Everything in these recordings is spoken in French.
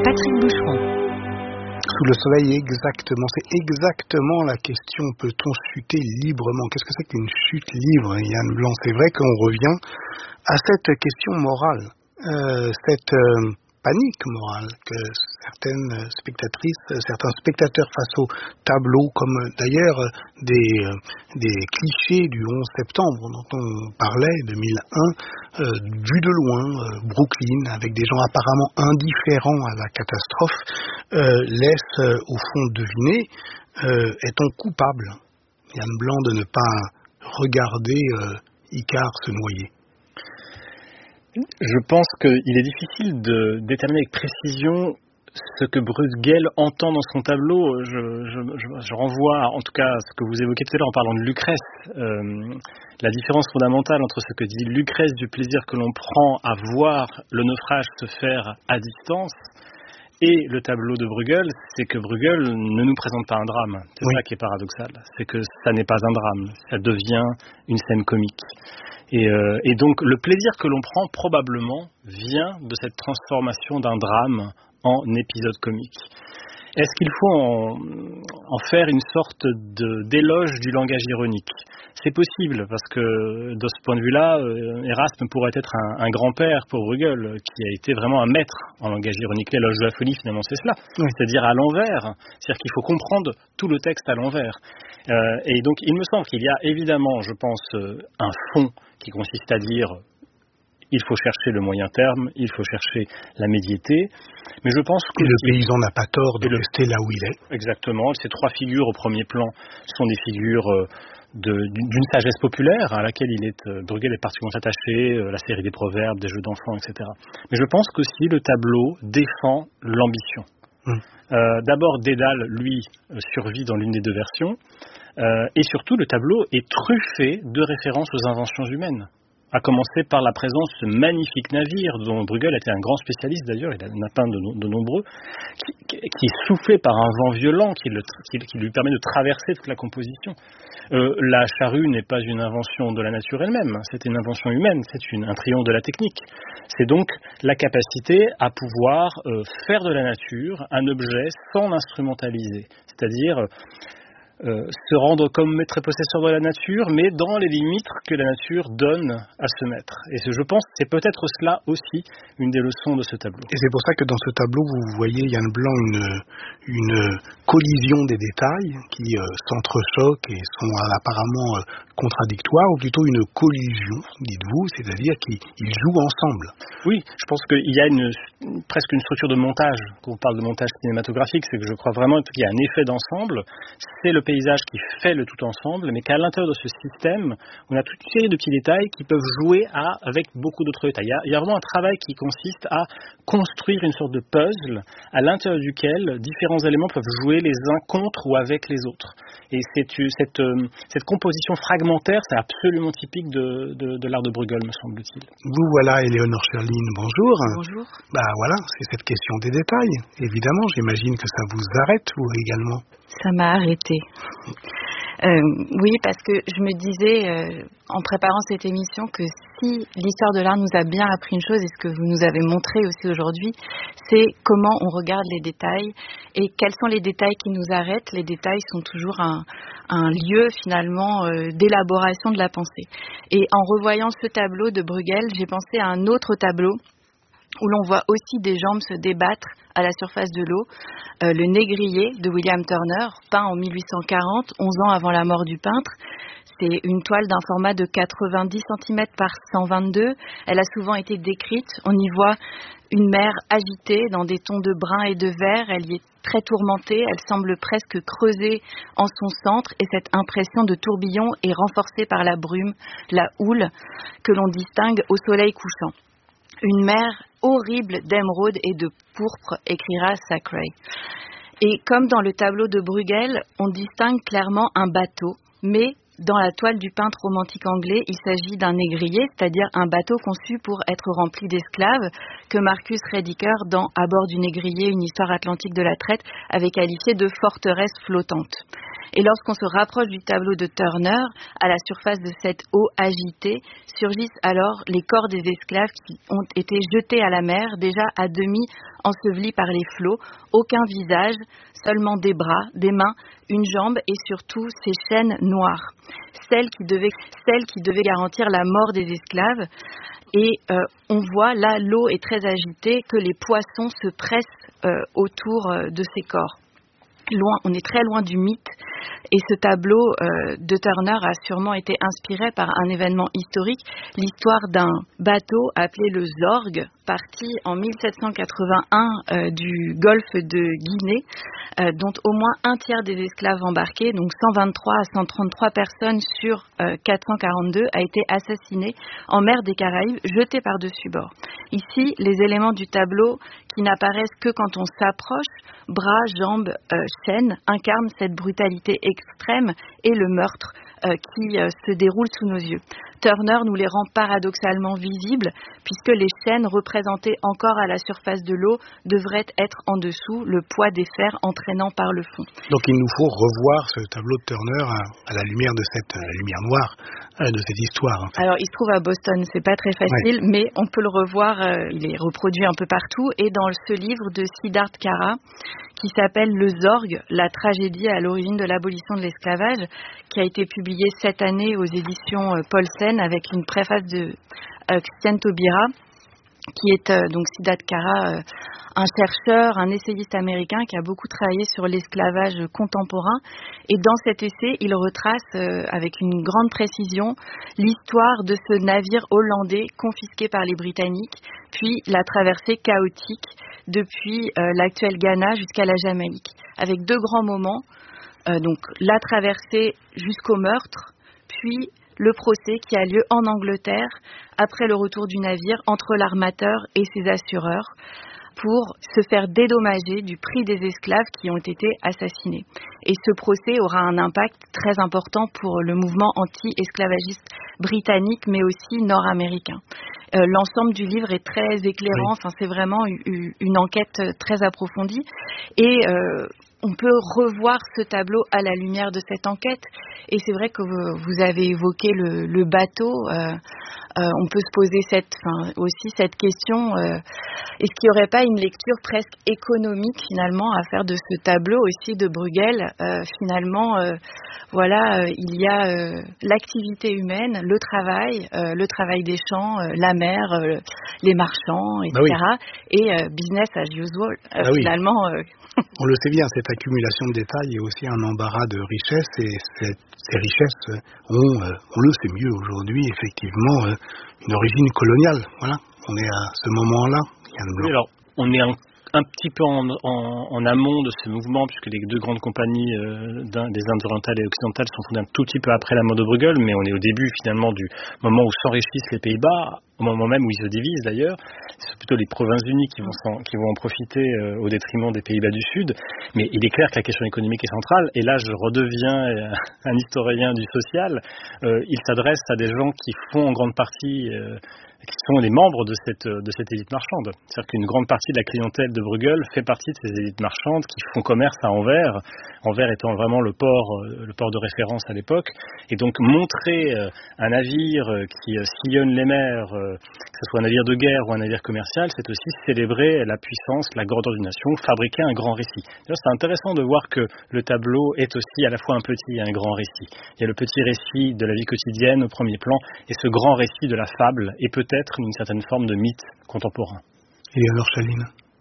Patrick Boucheron. Sous le soleil, c'est exactement la question. Peut-on chuter librement? Qu'est-ce que c'est qu'une chute libre, Yann Blanc? C'est vrai qu'on revient à cette question morale, cette panique morale que certaines spectatrices, certains spectateurs face au tableau, comme d'ailleurs des clichés du 11 septembre dont on parlait, 2001, vu de loin, Brooklyn, avec des gens apparemment indifférents à la catastrophe, laisse au fond deviner, est-on coupable, Yann Blanc, de ne pas regarder Icare se noyer? Je pense qu'il est difficile de déterminer avec précision ce que Bruegel entend dans son tableau. Je renvoie en tout cas à ce que vous évoquiez tout à l'heure en parlant de Lucrèce. La différence fondamentale entre ce que dit Lucrèce du plaisir que l'on prend à voir le naufrage se faire à distance et le tableau de Bruegel, c'est que Bruegel ne nous présente pas un drame. C'est ça qui est paradoxal. C'est que ça n'est pas un drame, ça devient une scène comique. Et donc le plaisir que l'on prend probablement vient de cette transformation d'un drame en épisode comique. Est-ce qu'il faut en faire une sorte d'éloge du langage ironique? C'est possible, parce que de ce point de vue-là, Erasme pourrait être un grand-père pour Bruegel, qui a été vraiment un maître en langage ironique. L'éloge de la folie, finalement, c'est cela. C'est-à-dire à l'envers. C'est-à-dire qu'il faut comprendre tout le texte à l'envers. Et donc, il me semble qu'il y a évidemment, je pense, un fond qui consiste à dire il faut chercher le moyen terme, il faut chercher la médiété, mais je pense que... Et le paysan n'a pas tort de rester là où il est. Exactement, ces trois figures au premier plan sont des figures d'une sagesse populaire à laquelle Bruegel est particulièrement attaché, la série des proverbes, des jeux d'enfants, etc. Mais je pense qu'aussi le tableau défend l'ambition. D'abord, Dédale, lui, survit dans l'une des deux versions, et surtout le tableau est truffé de références aux inventions humaines. À commencer par la présence de ce magnifique navire dont Bruegel était un grand spécialiste d'ailleurs, il en a peint de nombreux, qui est soufflé par un vent violent qui lui permet de traverser toute la composition. La charrue n'est pas une invention de la nature elle-même, c'est une invention humaine, c'est un triomphe de la technique. C'est donc la capacité à pouvoir faire de la nature un objet sans l'instrumentaliser, c'est-à-dire se rendre comme maître et possesseur de la nature, mais dans les limites que la nature donne à ce maître. Et je pense que c'est peut-être cela aussi une des leçons de ce tableau. Et c'est pour ça que dans ce tableau, vous voyez, Yann Blanc, une collision des détails qui s'entrechoquent et sont apparemment contradictoires, ou plutôt une collision, dites-vous, c'est-à-dire qu'ils jouent ensemble. Oui, je pense qu'il y a presque une structure de montage. Quand on parle de montage cinématographique, c'est que je crois vraiment qu'il y a un effet d'ensemble. C'est le paysage qui fait le tout ensemble, mais qu'à l'intérieur de ce système, on a toute une série de petits détails qui peuvent jouer avec beaucoup d'autres détails. Il y a vraiment un travail qui consiste à construire une sorte de puzzle à l'intérieur duquel différents éléments peuvent jouer les uns contre ou avec les autres. Et cette composition fragmentaire, c'est absolument typique de l'art de Bruegel, me semble-t-il. Vous voilà, Éléonore Scherling, bonjour. Bonjour. Voilà, c'est cette question des détails. Évidemment, j'imagine que ça vous arrête, vous également. Ça m'a arrêté. Oui, parce que je me disais, en préparant cette émission, que si l'histoire de l'art nous a bien appris une chose, et ce que vous nous avez montré aussi aujourd'hui, c'est comment on regarde les détails et quels sont les détails qui nous arrêtent. Les détails sont toujours un lieu finalement d'élaboration de la pensée. Et en revoyant ce tableau de Bruegel, j'ai pensé à un autre tableau où l'on voit aussi des jambes se débattre à la surface de l'eau, le Négrier de William Turner, peint en 1840, 11 ans avant la mort du peintre. C'est une toile d'un format de 90 cm par 122. Elle a souvent été décrite. On y voit une mer agitée dans des tons de brun et de vert. Elle y est très tourmentée. Elle semble presque creusée en son centre. Et cette impression de tourbillon est renforcée par la brume, la houle, que l'on distingue au soleil couchant. Une mer horrible d'émeraude et de pourpre, écrira Thackeray. Et comme dans le tableau de Bruegel, on distingue clairement un bateau, mais dans la toile du peintre romantique anglais, il s'agit d'un négrier, c'est-à-dire un bateau conçu pour être rempli d'esclaves, que Marcus Rediker, dans À bord du négrier, une histoire atlantique de la traite, avait qualifié de forteresse flottante. Et lorsqu'on se rapproche du tableau de Turner, à la surface de cette eau agitée, surgissent alors les corps des esclaves qui ont été jetés à la mer, déjà à demi ensevelis par les flots, aucun visage, seulement des bras, des mains, une jambe et surtout ces chaînes noires, celles qui devaient garantir la mort des esclaves. Et on voit, là, l'eau est très agitée, que les poissons se pressent autour de ces corps. On est très loin du mythe, et ce tableau de Turner a sûrement été inspiré par un événement historique, l'histoire d'un bateau appelé le Zorg, parti en 1781 du golfe de Guinée, dont au moins un tiers des esclaves embarqués, donc 123 à 133 personnes sur 442, a été assassiné en mer des Caraïbes, jeté par-dessus bord. Ici, les éléments du tableau qui n'apparaissent que quand on s'approche, bras, jambes, chaînes, incarnent cette brutalité extrême et le meurtre qui se déroule sous nos yeux. Turner nous les rend paradoxalement visibles, puisque les chaînes représentées encore à la surface de l'eau devraient être en dessous, le poids des fers entraînant par le fond. Donc il nous faut revoir ce tableau de Turner à la lumière de la lumière noire de cette histoire. En fait. Alors il se trouve à Boston, c'est pas très facile, mais on peut le revoir, il est reproduit un peu partout, et dans ce livre de Siddharth Kara, qui s'appelle Le Zorg, la tragédie à l'origine de l'abolition de l'esclavage, qui a été publié cette année aux éditions Paulsen avec une préface de Christiane Taubira, qui est donc Siddharth Kara, un chercheur, un essayiste américain qui a beaucoup travaillé sur l'esclavage contemporain. Et dans cet essai, il retrace avec une grande précision l'histoire de ce navire hollandais confisqué par les Britanniques, puis la traversée chaotique depuis l'actuel Ghana jusqu'à la Jamaïque, avec deux grands moments, donc la traversée jusqu'au meurtre, puis le procès qui a lieu en Angleterre après le retour du navire entre l'armateur et ses assureurs pour se faire dédommager du prix des esclaves qui ont été assassinés. Et ce procès aura un impact très important pour le mouvement anti-esclavagiste britannique, mais aussi nord-américain. L'ensemble du livre est très éclairant, enfin, c'est vraiment une enquête très approfondie. Et on peut revoir ce tableau à la lumière de cette enquête. Et c'est vrai que vous avez évoqué le bateau. On peut se poser aussi cette question. Est-ce qu'il n'y aurait pas une lecture presque économique finalement à faire de ce tableau aussi de Bruegel il y a l'activité humaine, le travail des champs, la mer, les marchands, etc. Et business as usual, finalement. On le sait bien, cette accumulation de détails est aussi un embarras de richesses, et ces richesses ont, on le sait mieux aujourd'hui, effectivement, une origine coloniale. Voilà, on est à ce moment-là. Oui, alors, on est un petit peu en amont de ce mouvement, puisque les deux grandes compagnies des Indes orientales et occidentales sont fondées un tout petit peu après la mort de Bruegel, mais on est au début finalement du moment où s'enrichissent les Pays-Bas, au moment même où ils se divisent d'ailleurs. C'est plutôt les Provinces-Unies qui vont en profiter au détriment des Pays-Bas du Sud. Mais il est clair que la question économique est centrale, et là je redeviens un historien du social. Il s'adresse à des gens qui font en grande partie... qui sont les membres de cette élite marchande. C'est-à-dire qu'une grande partie de la clientèle de Bruegel fait partie de ces élites marchandes qui font commerce à Anvers, Anvers étant vraiment le port de référence à l'époque. Et donc montrer un navire qui sillonne les mers, que ce soit un navire de guerre ou un navire commercial, c'est aussi célébrer la puissance, la grandeur d'une nation, fabriquer un grand récit. D'ailleurs, c'est intéressant de voir que le tableau est aussi à la fois un petit et un grand récit. Il y a le petit récit de la vie quotidienne au premier plan, et ce grand récit de la fable, et peut-être d'une certaine forme de mythe contemporain. Et alors, Chaline ?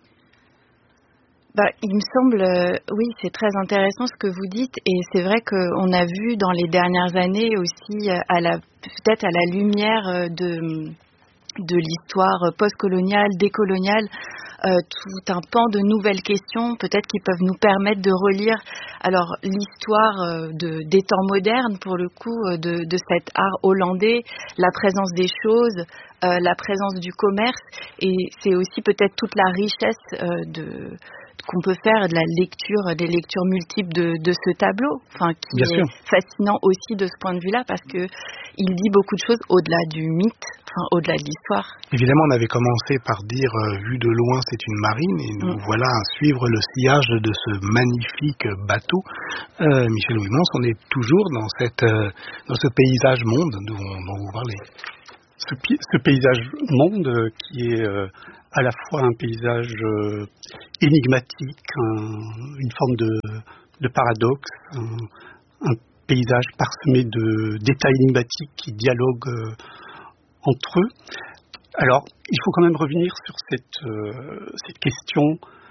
Il me semble, oui, c'est très intéressant ce que vous dites, et c'est vrai qu'on a vu dans les dernières années aussi, peut-être à la lumière de l'histoire postcoloniale, décoloniale, tout un pan de nouvelles questions, peut-être qui peuvent nous permettre de relire alors l'histoire des temps modernes, pour le coup, de cet art hollandais, la présence des choses, la présence du commerce, et c'est aussi peut-être toute la richesse qu'on peut faire de la lecture, des lectures multiples de ce tableau, qui Bien est sûr. fascinant aussi de ce point de vue-là, parce que il dit beaucoup de choses au-delà du mythe, au-delà de l'histoire. Évidemment, on avait commencé par dire vu de loin c'est une marine, et nous voilà à suivre le sillage de ce magnifique bateau. Michel Ouimans, on est toujours dans ce paysage monde dont vous parlez. Ce paysage monde qui est à la fois un paysage énigmatique, une forme de paradoxe, un paysage parsemé d'états énigmatiques qui dialoguent entre eux. Alors, il faut quand même revenir sur cette question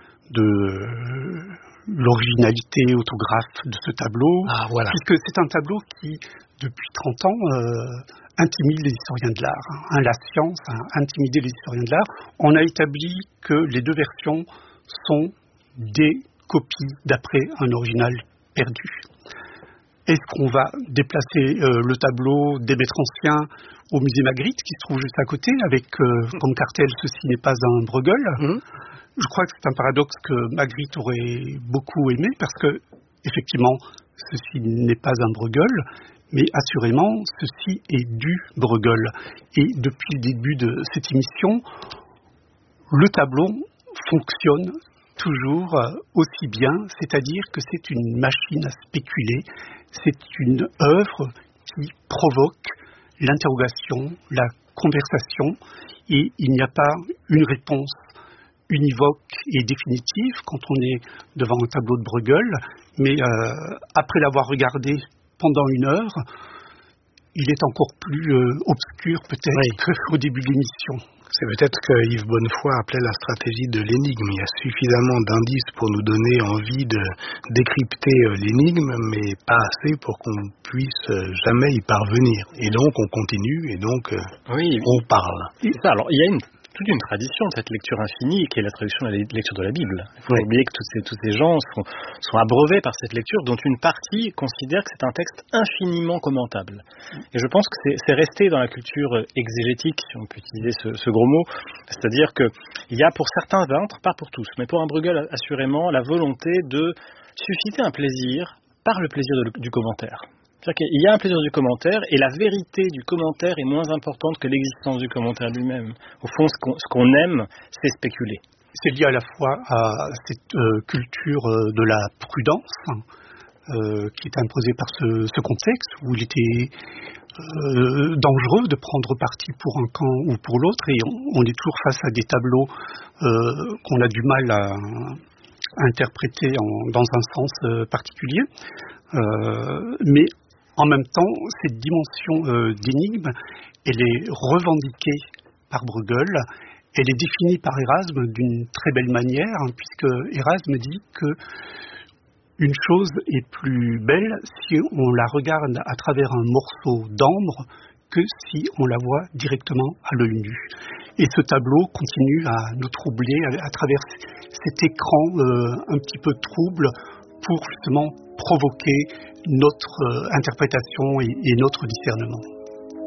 de l'originalité autographe de ce tableau, puisque c'est un tableau qui, depuis 30 ans, intimide les historiens de l'art. La science a intimidé les historiens de l'art. On a établi que les deux versions sont des copies d'après un original perdu. Est-ce qu'on va déplacer le tableau des maîtres anciens au musée Magritte, qui se trouve juste à côté, avec comme cartel « Ceci n'est pas un Bruegel ». Je crois que c'est un paradoxe que Magritte aurait beaucoup aimé, parce que, effectivement, ceci n'est pas un Bruegel, mais assurément, ceci est du Bruegel. Et depuis le début de cette émission, le tableau fonctionne toujours aussi bien, c'est-à-dire que c'est une machine à spéculer, c'est une œuvre qui provoque l'interrogation, la conversation, et il n'y a pas une réponse univoque et définitive quand on est devant un tableau de Bruegel, mais après l'avoir regardé pendant une heure, il est encore plus obscur peut-être qu'au début de l'émission. C'est peut-être que Yves Bonnefoy appelait la stratégie de l'énigme. Il y a suffisamment d'indices pour nous donner envie de décrypter l'énigme, mais pas assez pour qu'on puisse jamais y parvenir. Et donc on continue, et donc on parle. Alors il y a toute une tradition de cette lecture infinie qui est la traduction de la lecture de la Bible. Il faut oublier que tous ces gens sont abreuvés par cette lecture, dont une partie considère que c'est un texte infiniment commentable. Et je pense que c'est resté dans la culture exégétique, si on peut utiliser ce gros mot, c'est-à-dire qu'il y a pour certains peintres, pas pour tous, mais pour un Bruegel assurément, la volonté de susciter un plaisir par le plaisir du commentaire. C'est-à-dire qu'il y a un plaisir du commentaire, et la vérité du commentaire est moins importante que l'existence du commentaire lui-même. Au fond, ce qu'on aime, c'est spéculer. C'est lié à la fois à cette culture de la prudence, qui est imposée par ce contexte, où il était dangereux de prendre parti pour un camp ou pour l'autre, et on est toujours face à des tableaux qu'on a du mal à interpréter dans un sens particulier. Mais en même temps, cette dimension d'énigme, elle est revendiquée par Bruegel, elle est définie par Erasme d'une très belle manière, puisque Erasme dit que une chose est plus belle si on la regarde à travers un morceau d'ambre que si on la voit directement à l'œil nu. Et ce tableau continue à nous troubler à travers cet écran un petit peu trouble, pour justement provoquer notre interprétation et notre discernement.